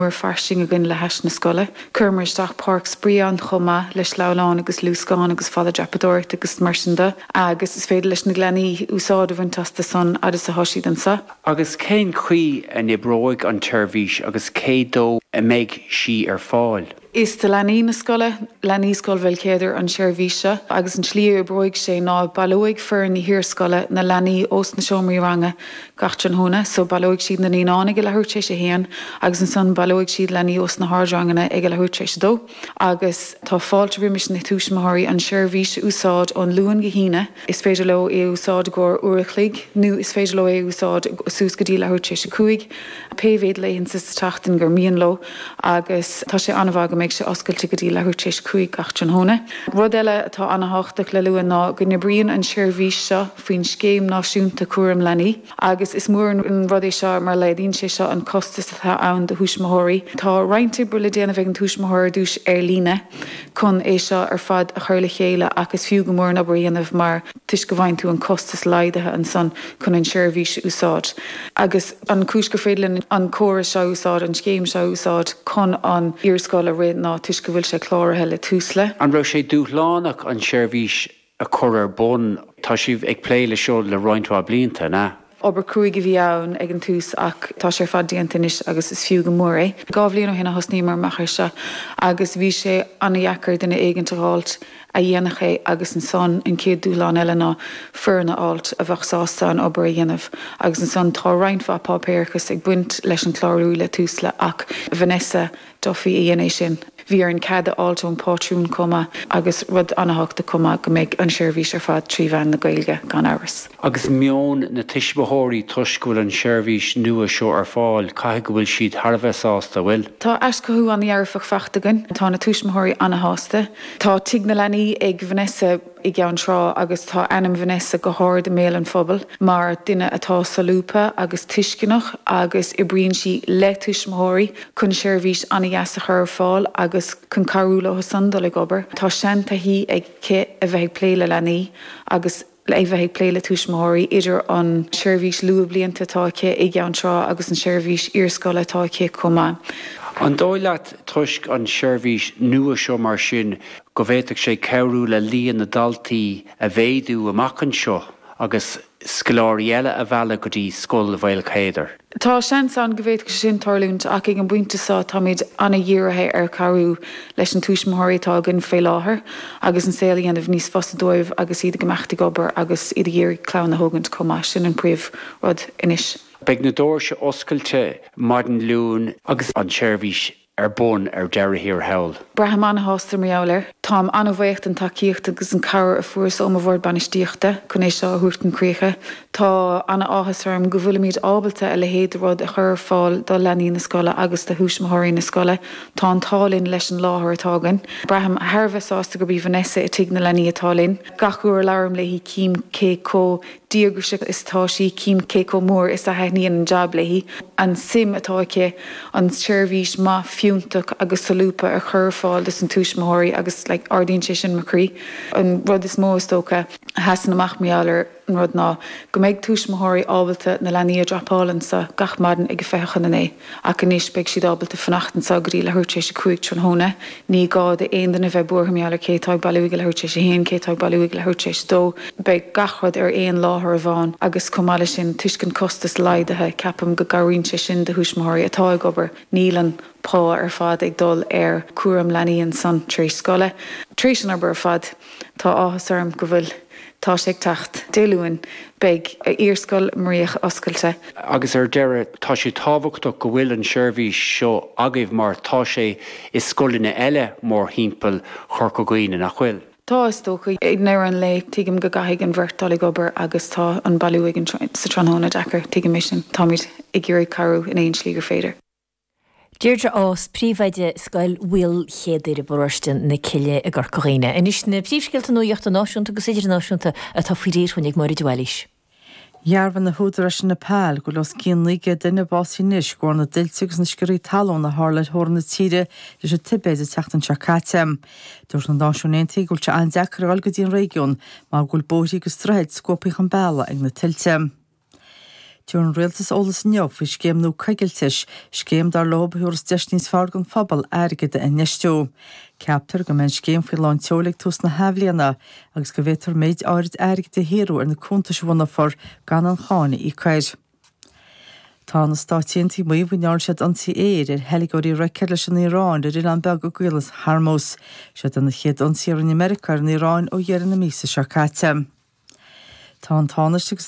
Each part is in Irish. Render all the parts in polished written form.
We're farsing again le heis na scoile. Curmeristeach Parks Brian chuma leis leán agus lúscán agus fada drapadóirt agus marsinda. Agus is féidir leis na glenaí úsáid a bhaintasta son agus a hoisiad an sa. Agus cén chuí a nibróig an tuirvís agus cédó a méid si ar fáil. Is de lenaí na scoile, lenaí scoil bhfuil céidir an seirvíse, agus an slí bróig sé ná bailóig fear na hir scoile na lenaí os na seomraí ranga gachtan hóna, so bailóig siad na níánig le thuirtéis sé héan, agus an son bailóig siad lenaí os na hádrangana ag le thuirtéis dó, agus tá fáilte rimis na túismathirí an seirvíse úsáid an luan gihíine, is féidir le é úsáid gur uirichlaigh, nu is féidir le é úsáid sús go dtí le thuirtéis cuaig, pévéad leihann sa tachtain gur míon lo, agus tá sé anmhaga méid sé oscailte go dtí le thuirtéis cuaig gachtan hóna. Rud eile atá anthachtaach le luan ná go nibríonn an seirvíse faoin scéim náisiúnta cuaram lenaí, agus is mór an rud é seo mar leidíonn sé seo an costas atá ann de thuismathirí. Tá roinnte brula déanamh an túismathirí dúis ar líne chun é seo ar fad a chuir le chéile agus fiú go mór na bríanamh mar tuis go bhain tú an costas leidathe an son chun an seirvíse úsáid. Agus an cúis go féidirlinn an córas seo úsáid an scéim seo úsáid chun an iarscoil a réad ná tuis go bhfuil sé chláirithe le túsle. An raibh sé dúlánach an seirvís a chur ar bun tá sibh ag plé le seo le roiintá blianta na. Obair cuaig a bhí ann ag an tús ach tá sé fad díantais agus is fiú go mór é. Gábhlíonn ó hinna hosníí mar machar se agus bhí sé anna dheacair duna éigeantaráilt a dhéanach é agus an son an céad dúlán eile ná fearna áilt a bheitsásta an obair a dhéanamh agus an son tá roinnfa pápéirchas ag buint leis an chlárú le túsla ach Vanessa Duffy a dhéana sin. Bhí ar an cad áiltún pátrún cuma agus rud anthachta cuma go méid an seirvís ar fad tríomhean na Gaeilge gan áras. Agus mion na tuismathirí tuiscúil an seirvís nua seo ar fáil, caithfidh go bhfuil siad tharbheith sásta bhfuil. Tá eascathú an dhearfach feachtagan, tá na túismathirí anathásta. Tá tuig na lenaí ag Vanessa i gceann rá agus tá anam Vanessa go háir de méal an phobal, mar duine atá salúpa agus tuiscinach agus i bríonn si le túismathirí chun seirvís anna dheasach ar fáil agus chun carúla ho sandal ag obair. Tá seanta hí ag cé a bheith pléile lenaí agus le bheith pléile túismathirí idir an seirvís luath blianta tá cé i gceann rá agus an seirvís iarscoile tá cé cuma. An dóileat tuisc an seirvís nua seo mar sin go bhhéiteach sé ceirú le líon na daltaí a bhéadú amach an seo agus scoláirí eile a bheala go dtí scoil bhil chéidir. Tá sean an go bhhéiteach sin tarlúnt ach ag an buinteá táid anna dhéirithe ar carú leis an túismathirí tá gan fé láthair agus an saola anmh níos fosta dóibh agus iad go meachta gobar agus iad dhéir clán na hógant comá sin an príomh rud inis. Beag na dóir se oscailte Martin Lún agus an seirvís ar bun ar deire hir heil. Braham anna hástar meáir, Tám anna bhaocht an takeíocht agus an cara a fuair ó bhór banistíochta chun é seo thuirtan críocha. Tá anna áthasarm go bhfuil míad ábalta a le héad rud a chur fáil do lenaí na scoile agus de thuismathirí na scoile, tá an tálinn leis an láthair atágan. Braham tharbheitsásta go bhí Vanessa i tuig na lenaí atálinn. Gachúair learm le hí cím cé có díagúise is tá sí cím cé có mór is a heithníon an jab le hí. An sim atáice an seirvís má fiúntaach agus salúpa ar chur fáil is an túismathirí agus le ardíonn sé sin macrí. An rud is mó tócha heasan amach meáir an rud ná go méid túismathirí ábalta na lenaí a drapálann sa gachmadan ag fechan in é a go níos beag siad ábalta fannachtan sa goí le thuirtéis cuaig tron hóna ní gá de aon duna bheith buair meáir cétáid bailúig le thuirtéis héon cétáid bailúig le thuirtéis dó beag gachrad ar aon láthair a bháin agus cumáile sin tuiscin costas leidathe ceapam go garíonn sé sin de thuismathirí atá ag obair nílan pá ar fad ag dul ar cuaram lenaí an san trí scoile. Trí sin ar fad tá áthasarm go bhfuil tá sé tacht déúin beag iarscoil maríoch oscailte. Agus ar deire tá sé tábhachtach go bhfuil an seirvís seo agaibh mar tá sé is scoilina eile mór hímpel chur go gaoine nach chfuil. Tá is tócha ag neir an le tuigim go gaigh an bhirtála gobar agus tá an bailúig sa tróna dechar tuigim mission táid i ggéirí carú in éon slí gur féidir. Deirdre ás príomhhaide scoil bhfuil chéidir i boristin na ciile a gcóchéine. Inis na príomhscilta nóíochta náisiúnta agus idir náisiúnta a tá faoidir chuinnig mar dúhailis. Jarvan na húdar sin na pál go los cían líige duine básí níis gcóir na diltegus na scurí talón na hála thorna tíre leis a tibéid a teachtan seacátem. Dúirt na náisiúnéntaí gúilte an deachráil go dtíon régiún má gúil bótí go straid scópaí an bála ag na tiltem. Dúr réaltas ólas neamh i scéim nó caigiiltis, scéim dar lob thuras deisníos fargan phobal airgide in neistú. Ceaptar go men scéim fi láin teolaigh tús na haflianna agus go bhhétar méid áirid airgide héú ar na cúntas bhna for gan an chána í cair. Tá na stáitiintí mu bhneáil siad an tí éir heligóí reiceir leis an Iráin ar Ilan beg go gcuilas Harmos, siad an na chéad an tíar in America an Iráin ó dhearan na mísa seo caite. Tá an tánaiste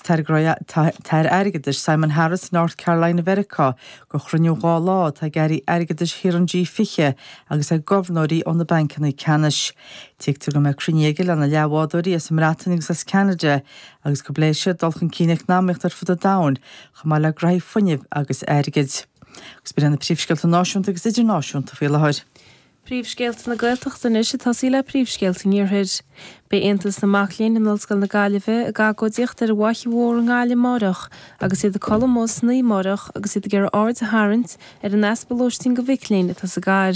tar airgidis Simon Harris North Carolina America go chruniú gá lá tá geirí airgidis hir an G fiche agus a governóí ón na bancanna canis. Tíictar go me crunéigil an na leabhádóí as mrátanig as Canada agus go bléise dulchan cíneach námecht ar fud a dain chumá le graibh funineh agus airgid. Agus bíar na príomhsceilt náisiúnta agus idir náisiúnta fé lehaid. Príomhsceilt na Gaeltachta is tá sí le príomhsceilt níorthid. Bé Aontas na Maclín in Nolscail na Gaillimhe a gá go díocht ar bhaith mhór an gáile marach agus iad a colmós na marach agus iad gur áard a harint ar an easbalóistín go bhiclín atá sa gáir.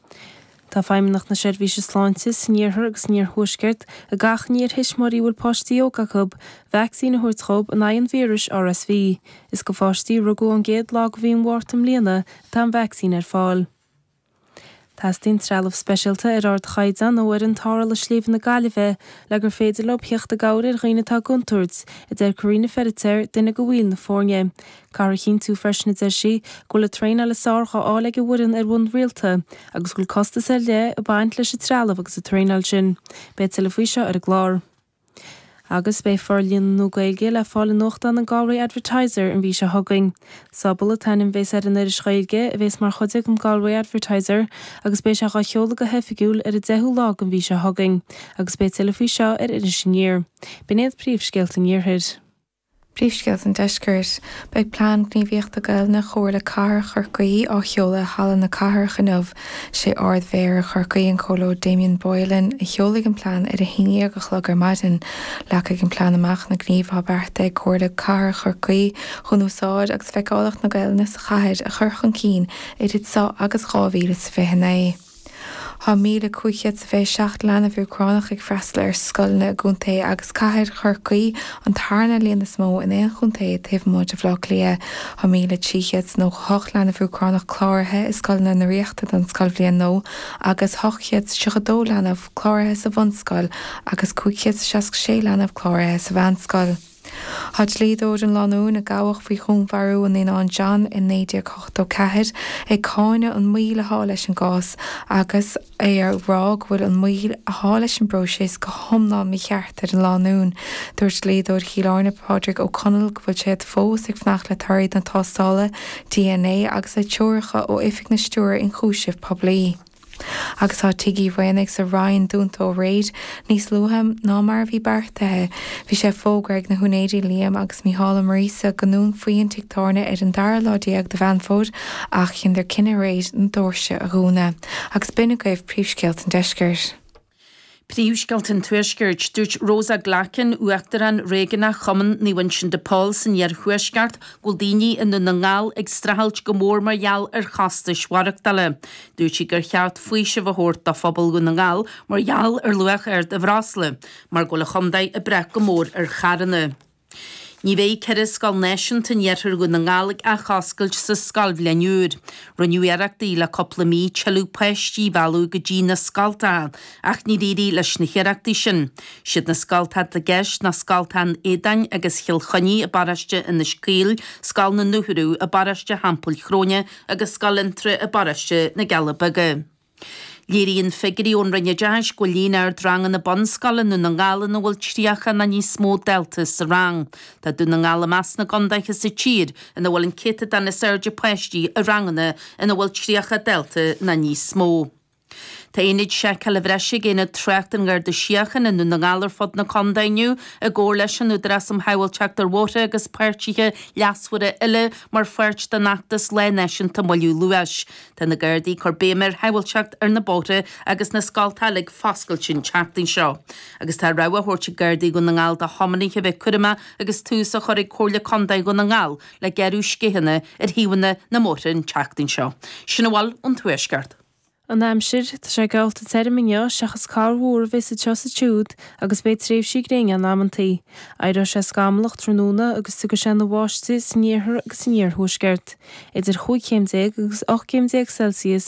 Tá feimnach na seirbhíse sláintis níorthir agus níor thuisceart a gach níor hismarí bhfuil páistí ócachub vaccín a thuirtchob an aon vírus RSV. Is go fáistí rugú an géad lá go bhíon mhórtam líana tá an vaccín ar fáil. Tástín trealamh speisialta ar ard chaidan ó ar an tára le slíomh na Gaillimhe le gur féidir le piocht a gáir ar ghaoinetá gunturds i d Corinna Ferreter duine go bhfuil na fórne. Cara chin tú freisna de si go le trein le sácha ála go bhrin ar bhain rialta agus gúil costa sé le a baint leis a trealamh agus a treinail sin, be telefuise ar a glár. Agus bé forlíonn nó gailge le fáil nocht an Galway Advertiser an bhí se thugaing. Sabal a tanim bhés ar an idir schailge a bhés mar chuide an Galway Advertiser agus bé se a cheola go hefigiúil ar a 10 lá an bhí se thugaing, agus bé telefuise ar idir sin níor. Bnéad príomhsceilt an níorthid. Príomhsceilt an deiscirt, beag plán gníomhíocht a gail na chóir le car churcaí á cheola hallan na cahar chanmh sé ard bhéir churcaí an choló Damien Boylan i cheolaigh an plán ar a híine go chlog ar maidin lecaigh an plán amach na gníomh habharta cóir le car churcaí chun úsáid agus feicálacht na gail na sa chaid a churchan cín idir sá agus cháhíle sa bheithnaí. Tá míle cuichead sa bheith 7 lena bhú cránach ag freistal ar scoilna gúntaí agus caithead churcaí an tarna líana smó in éon chuntaí taobh muid a bhlach lia. Tá míle tíchead nó 8 lena bhú cránach chláirthe is scoilna na riachta don scoil bblion nó agus 8chead 2 lena chláirthe sa bhanscoil agus 5 lena chláirthe sa bhanscoil. Had lídóid an láún a gabhach faoi chumharú an éon John in 9 ag cáine an míle há leis an gás agus é ar rág bhfuil an míl a há leis an broséis go thomná mi cheart ar an láún. Dúirt lídóid Chiána Padraig ó Conal go bhfuil séad fós ag fnach le taird an tástála DNA agus é teoiricha ó ifig na stúr in chúisih poblí. Agus tá tuigí bhainnig sa Ryan dúnta ó réid níos luham ná mar bhí bartathe. Bhí sé fógraig na Hunéirí Liam agus Mícheál Marisa ganún faoin tictána ar an dar ládíag de bhanfód ach chin der cinenne réid an dóirse a gúna. Agus binne gaibh príomhsceilt an deiscirt. Príomhsceilt an tuaiscirt dúirt Rosa Glachan uachtar an réganna chuman ní Vincent de Paul san ar chuisceart go daoine in na ngáil ag strahailt go mór margheall ar chasta shuaireachtaile. Dúirt si gur cheart faoise bhthórt do phobal go na ngáil margheall ar luach ar de bhrásla, mar go le chumdaid a brech go mór ar charanna. Ní bhéh ceir scal náisiúnta nearthar go na ngálaigh a chascailt sa scalbh leanúr. Runniuireachtaí le coppla mí tealú peistí bhealú go dtí na scalta, ach ní réirí leis na chéireachtaí sin. Siad na scalta a gceist na scaltan édain agus chiilchaní a baraiste ina scíl, scal na nuthúrú a baraiste hampul chróne agus scalintre a baraiste na Galabaga. Léiríonn figurí ón rinne deis go líon ar drangan na bonscalan na ngálan na bhfuil tríocha na níos smó deltas sa rang. Tá dú na ngála meas na gondaiche sa tír ina bhfuil an cite dan na Serge Pestí a rangana ina bhfuil tríocha delta na níos smó. Tá inid sé calibhreise géine trecht an gur de siachan in na ngálar fod na condainniu a ggóir leis an údras am hailteach ar bhóta agus páirtithe leasfuire ile mar fuirt den nachtas le neisin tá moliú luis. Tá na gurdaí chu béimir hailteach ar na bóta agus na scaltaigh foscail sin teachtain seo. Agus tá rah thuirte gurdaí go na ngáil de homaníthe bheith curima agus tús a choirigh cóirla condaid go na ngáil le gearú scihanna ar híhanna na mótain teachtain seo. Sinna bháil an tuaisceart. An amsir tá sé gailta terminio seachas carhúr vis a chosa túd agus bé tréh sí réing an námantaí. Éidir sé scamlach tróna agus tu go sé na bháiste sníorthar agus sníorthúsgeirt. Idir 5 céim agus 8 céim Celsius